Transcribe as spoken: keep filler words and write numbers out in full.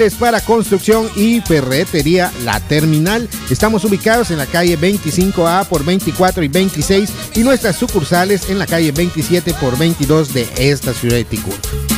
Para construcción y ferretería La Terminal. Estamos ubicados en la calle veinticinco A por veinticuatro y veintiséis y nuestras sucursales en la calle veintisiete por veintidós de esta ciudad de Ticul.